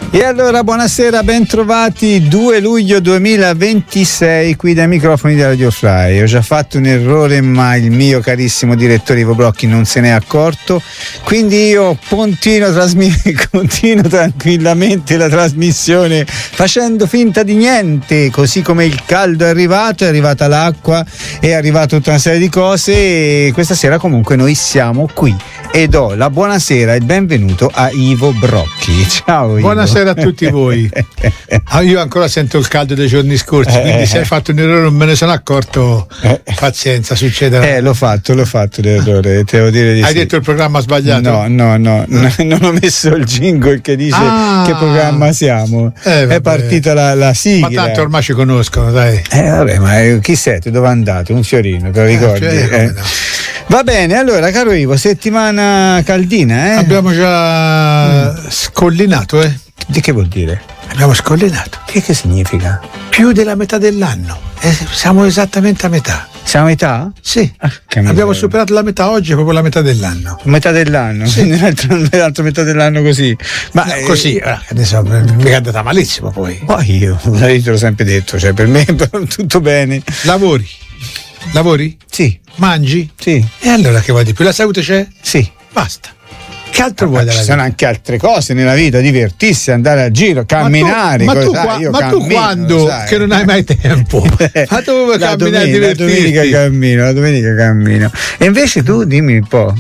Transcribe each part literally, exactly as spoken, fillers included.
E allora buonasera, ben trovati. Due luglio duemilaventisei qui dai microfoni di Radio Fly. Ho già fatto un errore, ma il mio carissimo direttore Ivo Brocchi non se n'è accorto, quindi io continuo, trasmi- continuo tranquillamente la trasmissione facendo finta di niente, così come il caldo è arrivato, è arrivata l'acqua, è arrivata tutta una serie di cose e questa sera comunque noi siamo qui e do la buonasera e il benvenuto a Ivo Brocchi. Ciao Ivo. Buonasera a tutti voi. Ah, io ancora sento il caldo dei giorni scorsi, quindi se hai fatto un errore non me ne sono accorto, pazienza, succederà. Eh, l'ho fatto, l'ho fatto l'errore, te devo dire di Hai sì. detto il programma sbagliato? No, no, no, no. Non ho messo il jingle che dice ah, che programma siamo. Eh, è partita la, la sigla. Ma tanto ormai ci conoscono, dai. Eh, vabbè, ma chi siete? Dove andate? Un fiorino, te lo ricordi? Eh, cioè, eh. no. Va bene, allora, caro Ivo, settimana caldina, eh? Abbiamo già mm. scollinato, eh? Di che vuol dire? Abbiamo scollinato. Che, che significa? Più della metà dell'anno. Eh, siamo esattamente a metà. Siamo a metà? Sì. Ah, abbiamo superato la metà oggi, proprio la metà dell'anno. Metà dell'anno? Sì. L'altra, l'altra metà dell'anno così. Ma no, eh, così, eh, adesso mi è andata malissimo poi. Poi io, io te l'ho sempre detto, cioè per me tutto bene. Lavori? Lavori? Sì. Mangi? Sì. E allora che vuoi di più? La salute c'è? Sì. Basta. Che altro ah, vuoi dalla ci vita? sono anche altre cose nella vita, divertirsi, andare a giro, camminare. Ma tu, ma tu, sai, qua, io ma cammino, tu quando sai. Che non hai mai tempo? Ma tu vuoi la camminare e domenica, la divertirti? domenica cammino, la domenica cammino. E invece tu dimmi un po'.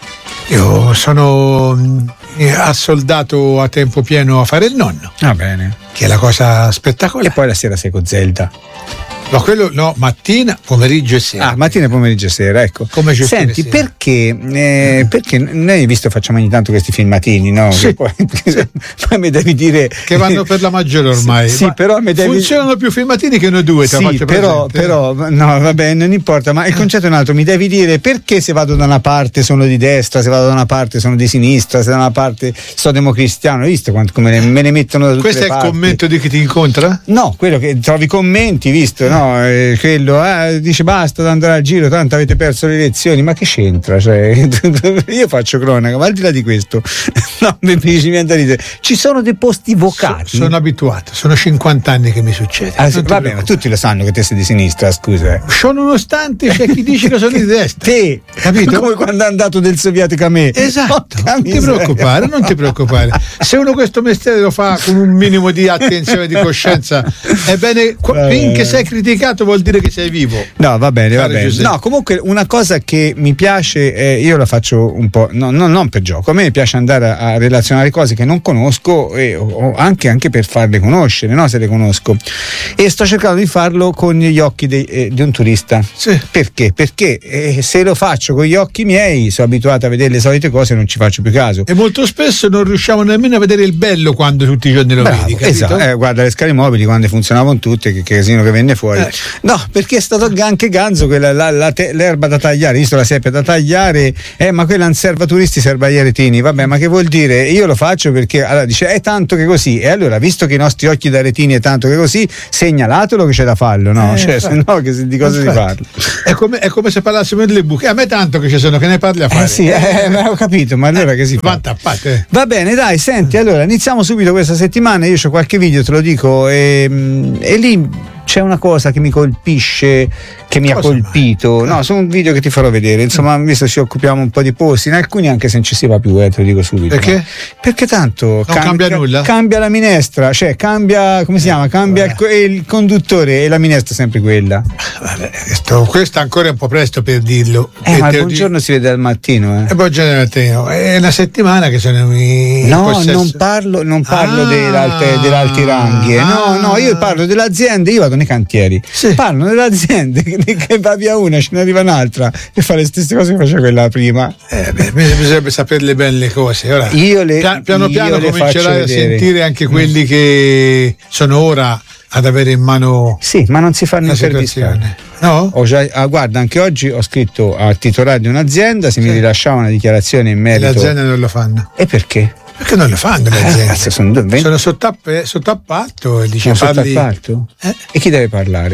Io sono assoldato a tempo pieno a fare il nonno. Va bene. Che è la cosa spettacolare. E poi la sera sei con Zelda. Ma quello no, mattina, pomeriggio e sera. Ah, mattina, pomeriggio e sera, ecco. Come Senti, perché, eh, perché noi visto facciamo ogni tanto questi filmatini, no? Sì. Che poi, poi mi devi dire che vanno per la maggiore ormai. Sì, sì, però mi devi... funzionano più filmatini che noi due, te sì, faccio però, presente. però no, vabbè, non importa, ma il concetto è un altro, mi devi dire perché se vado da una parte sono di destra, se vado da una parte sono di sinistra, se da una parte sono democristiano, hai visto quanto, come ne, me ne mettono da tutte Questo le è parti. Il commento di chi ti incontra? No, quello che trovi commenti, visto, no? Eh, quello eh, dice basta andare al giro, tanto avete perso le elezioni, ma che c'entra? Cioè, io faccio cronaca, ma al di là di questo, no, mi dici mi andare a ridere. Ci sono dei posti vocati. So, sono abituato, sono cinquanta anni che mi succede. Ah, sì, vabbè, ma tutti lo sanno che te sei di sinistra, scusa. Ciononostante c'è chi dice che sono di destra. Te, capito? Come quando è andato del sovietico a me. Esatto, non ti preoccupare, non ti preoccupare. Se uno questo mestiere lo fa con un minimo di attenzione, di coscienza, ebbene, finché sei criticato vuol dire che sei vivo. No, va bene, va Caro bene. Giuseppe. No, comunque una cosa che mi piace, eh, io la faccio un po', no, no, non per gioco, a me piace andare a, a relazionare cose che non conosco e o, o anche, anche per farle conoscere, no? Se le conosco. E sto cercando di farlo con gli occhi de, eh, di un turista. Sì. Perché? Perché eh, se lo faccio con gli occhi miei, sono abituato a vedere le solite cose e non ci faccio più caso. E molto spesso non riusciamo nemmeno a vedere il bello quando tutti i giorni lo Bravo, vedi, capito? esatto. Eh, guarda le scale mobili quando funzionavano tutte, che, che casino che venne fuori. Eh. No, perché è stato anche ganzo quella, la, la te, l'erba da tagliare, visto la siepe da tagliare, eh, ma quella non serve a turisti, serve agli aretini. Vabbè, ma che vuol dire? Io lo faccio perché allora dice è tanto che così, e allora visto che i nostri occhi da aretini è tanto che così, segnalatelo che c'è da farlo, no? Eh, cioè, se no, che, di cosa si parla? È come, è come se parlassimo delle buche. A me tanto che ci sono, che ne parli a fare? Eh sì, eh, eh, ho capito, ma allora eh, che si fa? Tappate. Va bene, dai, senti, allora iniziamo subito questa settimana. Io ho qualche video, te lo dico, e, e lì c'è una cosa che mi colpisce, che mi cosa ha colpito. Mai? No, sono un video che ti farò vedere. Insomma, visto ci occupiamo un po' di posti, in alcuni anche se non ci si va più, eh, te lo dico subito. Perché? No? Perché tanto non cambia, cambia nulla. Cambia la minestra, cioè cambia, come si chiama? Cambia il, il conduttore e la minestra è sempre quella. Vabbè, questo, questo ancora è un po' presto per dirlo. Eh, per ma il buongiorno di... si vede al mattino, eh. E buongiorno al mattino. È una settimana che sono in No, possesso. non parlo, non parlo ah, dell'alte, dell'alti ranghi. Eh. No, no, io parlo delle aziende, io vado nei cantieri. Sì. Parlo delle aziende che, che va via una, ce ne arriva un'altra e fa le stesse cose che faceva quella prima. Eh, beh, bisognerebbe saperle bene le cose. Ora, io le, pian, piano io piano le comincerai a sentire anche quelli mm. che sono ora ad avere in mano. Sì, ma non si fanno intervistare. No? Ho già, ah, guarda, anche oggi ho scritto al titolare di un'azienda se sì. mi rilasciava una dichiarazione in merito. Le aziende non lo fanno. E perché? Perché non lo fanno le aziende? Eh, cazzo, sono, sono sotto, app- sotto appalto e dice sono parli... sotto appalto? Eh? E chi deve parlare?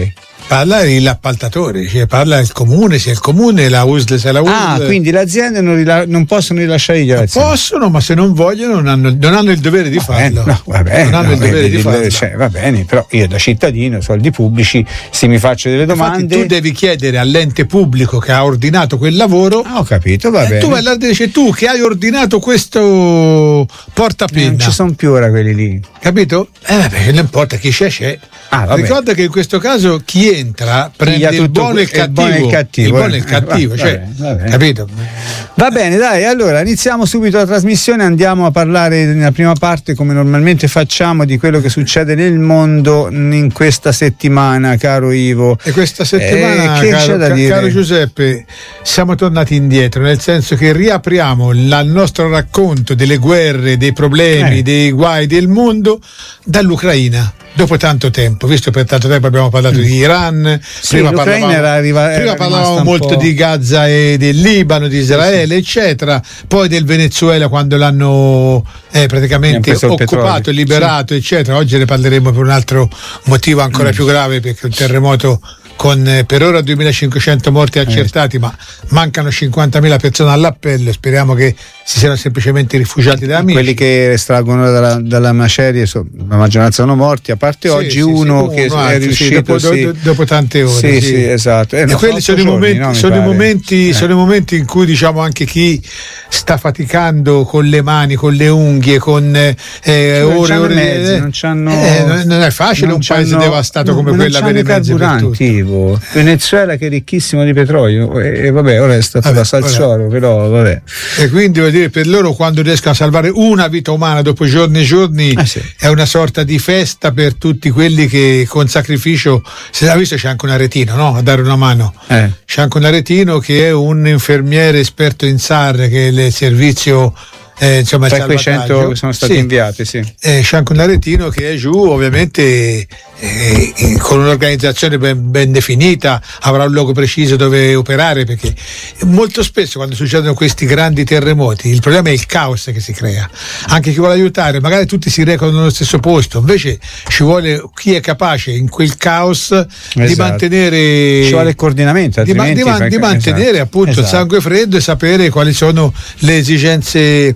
parla l'appaltatore, cioè parla il comune, se è il comune, la U S L se è la U S L. Ah, quindi le aziende non, rila- non possono rilasciare dichiarazioni. Possono, ma se non vogliono non hanno, non hanno il dovere di va farlo. Bene, no, va bene, non hanno no, il dovere vedi, di farlo. Cioè, va bene, però io da cittadino, soldi pubblici, se mi faccio delle domande. Infatti tu devi chiedere all'ente pubblico che ha ordinato quel lavoro. Ah, ho capito, va e bene. tu vai là e dici, tu che hai ordinato questo portapenna. Eh, non ci sono più ora quelli lì. Capito? Eh vabbè, non importa chi c'è c'è. Ah, ricorda che in questo caso chi entra prende il buono e il cattivo, il cattivo, il buono e il cattivo, eh, cioè, va bene, va bene. capito? Va bene, dai, allora iniziamo subito la trasmissione, andiamo a parlare nella prima parte, come normalmente facciamo, di quello che succede nel mondo in questa settimana, caro Ivo. E questa settimana, eh, che caro, c'è da ca- dire? caro Giuseppe, siamo tornati indietro, nel senso che riapriamo la, il nostro racconto delle guerre, dei problemi, Eh. dei guai del mondo dall'Ucraina. Dopo tanto tempo, visto per tanto tempo abbiamo parlato di Iran, Sì, prima l'Ucraina parlavamo, era arriva- prima era parlavamo rimasta un molto po'. di Gaza e del Libano, di Israele, eccetera, poi del Venezuela quando l'hanno eh, praticamente Abbiamo preso il occupato, petrolio. liberato, eccetera. Oggi ne parleremo per un altro motivo ancora Mm. più grave, perché un terremoto con eh, per ora duemilacinquecento morti accertati, ma mancano cinquantamila persone all'appello. Speriamo che si siano semplicemente rifugiati da amici. Quelli che estraggono dalla, dalla macerie, so, la maggioranza sono morti, a parte Sì, oggi sì, uno sì, che uno è altro, sì, riuscito dopo, sì. do- dopo tante ore. Sì, sì. sì, esatto. Eh, E no, quelli sono, i giorni, momenti, no, mi sono, i pare. momenti, Eh. sono i momenti in cui diciamo anche chi sta faticando con le mani, con le unghie, con eh, non ore e c'hanno ore. mezzi, eh, non c'hanno- eh, non- non è facile non un paese c'hanno- devastato come non quello c'hanno avere i mezzi per carburanti, tutto. Ivo. Venezuela che è ricchissimo di petrolio e, e vabbè, ora è stato Vabbè, da Salsoro, però vabbè. E quindi vuol dire, per loro quando riescono a salvare una vita umana dopo giorni e giorni Eh sì. è una sorta di festa per tutti quelli che con sacrificio, se l'ha visto c'è anche un aretino, no? A dare una mano. Eh. C'è anche un aretino che è un infermiere esperto in S A R, che è il servizio eh, insomma il Tra quei salvataggio. cento che sono stati Sì. inviati, sì. Eh, c'è anche un aretino che è giù, ovviamente eh, in- con un'organizzazione ben, ben definita, avrà un luogo preciso dove operare, perché molto spesso quando succedono questi grandi terremoti il problema è il caos che si crea. Anche chi vuole aiutare, magari tutti si recano nello stesso posto, invece ci vuole chi è capace in quel caos di Esatto. mantenere Ci vuole il coordinamento, di, ma- di altrimenti man- di fai- mantenere esatto. appunto il Esatto. sangue freddo e sapere quali sono le esigenze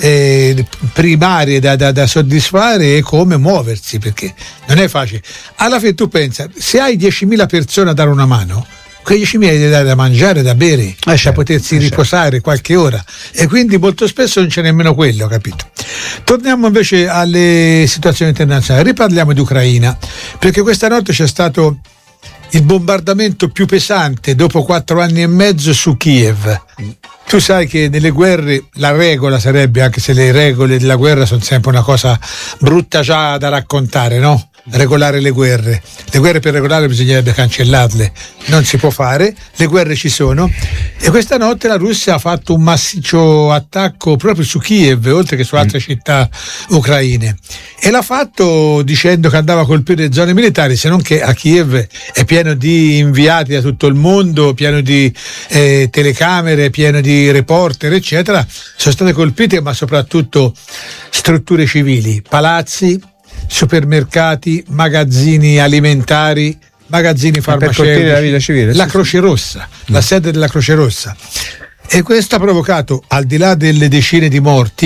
eh, primarie da, da- da soddisfare e come muoversi, perché non è facile. Alla fine tu pensa, se hai diecimila persone a dare una mano, quei diecimila devi dare da mangiare, da bere, Eh, da certo, potersi eh, riposare qualche ora, e quindi molto spesso non c'è nemmeno quello, capito? Torniamo invece alle situazioni internazionali, riparliamo di Ucraina, perché questa notte c'è stato il bombardamento più pesante dopo quattro anni e mezzo su Kiev. Tu sai che nelle guerre la regola sarebbe, anche se le regole della guerra sono sempre una cosa brutta già da raccontare, no? Regolare le guerre. Le guerre per regolare bisognerebbe cancellarle, non si può fare, le guerre ci sono, e questa notte la Russia ha fatto un massiccio attacco proprio su Kiev, oltre che su altre città ucraine, e l'ha fatto dicendo che andava a colpire zone militari, se non che a Kiev è pieno di inviati da tutto il mondo, pieno di eh, telecamere, pieno di reporter, eccetera. Sono state colpite, ma soprattutto strutture civili, palazzi, supermercati, magazzini alimentari, magazzini Per colpire la vita farmaceutici, civile, la sì, Croce Rossa, la sede della Croce Rossa. E questo ha provocato, al di là delle decine di morti,